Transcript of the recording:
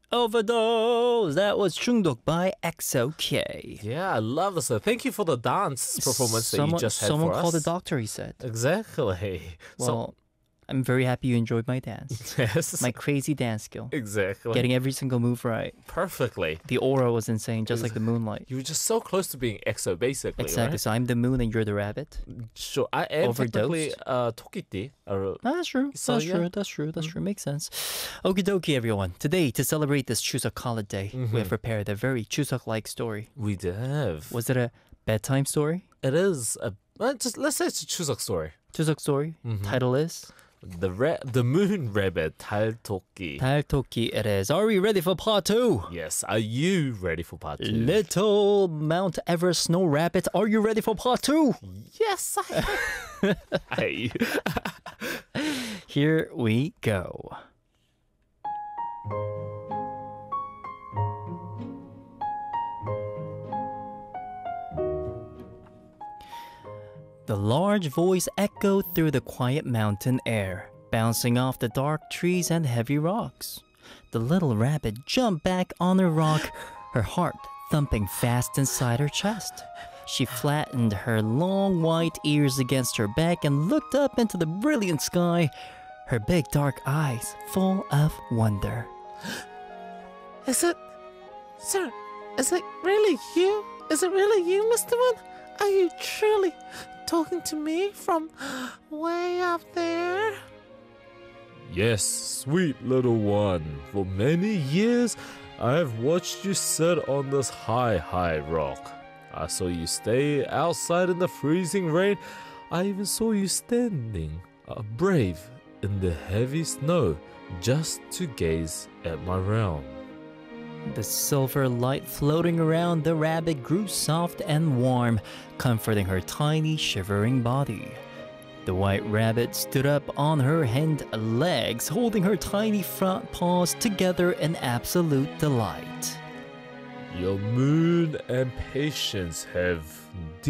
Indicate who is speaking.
Speaker 1: Overdose. That was 중독 by XOK.
Speaker 2: Yeah, I love this. Thank you for the dance performance that you just had
Speaker 1: someone
Speaker 2: for us.
Speaker 1: called the doctor, he said.
Speaker 2: Exactly.
Speaker 1: Well, I'm very happy you enjoyed my dance.
Speaker 2: Yes.
Speaker 1: My crazy dance skill.
Speaker 2: Exactly.
Speaker 1: Getting every single move right.
Speaker 2: Perfectly.
Speaker 1: The aura was insane, just like the moonlight.
Speaker 2: You were just so close to being EXO, basically.
Speaker 1: Exactly.
Speaker 2: Right?
Speaker 1: So I'm the moon and you're the rabbit.
Speaker 2: Sure. I am
Speaker 1: Overdosed?
Speaker 2: technically Tokiti.
Speaker 1: That's true.
Speaker 2: So,
Speaker 1: That's
Speaker 2: yeah.
Speaker 1: true. That's true. That's true. Makes sense. Okie dokie, everyone. Today, to celebrate this Chuseok holiday, we have prepared a very Chuseok-like story.
Speaker 2: We did have.
Speaker 1: Was it a bedtime story?
Speaker 2: It is a. Just let's say it's a Chuseok story.
Speaker 1: Chuseok story. Title is
Speaker 2: The moon rabbit 달토끼.
Speaker 1: 달토끼. It is. Are we ready for part 2?
Speaker 2: Yes. Are you ready for part 2?
Speaker 1: Little Mount Everest Snow Rabbit. Are you ready for part 2?
Speaker 2: Yes. Hey.
Speaker 1: Here we go. The large voice echoed through the quiet mountain air, bouncing off the dark trees and heavy rocks. The little rabbit jumped back on her rock, her heart thumping fast inside her chest. She flattened her long white ears against her back and looked up into the brilliant sky, her big dark eyes full of wonder.
Speaker 2: Is it, sir? Is it really you? Is it really you, Mr. Moon? Are you truly talking to me from way up there? Yes, sweet little one. For many years, I have watched you sit on this high rock. I saw you stay outside in the freezing rain. I even saw you standing, brave, in the heavy snow, just to gaze at my realm.
Speaker 1: The silver light floating around the rabbit grew soft and warm, comforting her tiny, shivering body. The white rabbit stood up on her hind legs, holding her tiny front paws together in absolute delight.
Speaker 2: Your moon and patience have